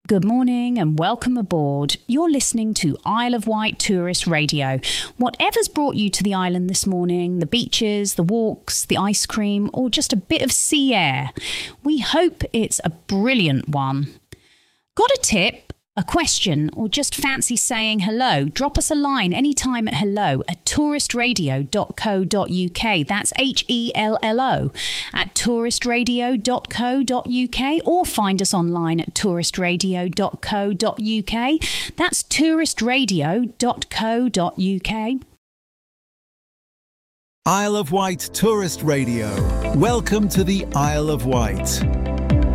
Good morning and welcome aboard. You're listening to Isle of Wight Tourist Radio. Whatever's brought you to the island this morning, the beaches, the walks, the ice cream, or just a bit of sea air, we hope it's a brilliant one. Got a tip, a question, or just fancy saying hello? Drop us a line anytime at hello@touristradio.co.uk. That's HELLO at touristradio.co.uk, or find us online at touristradio.co.uk. That's touristradio.co.uk. Isle of Wight Tourist Radio. Welcome to the Isle of Wight.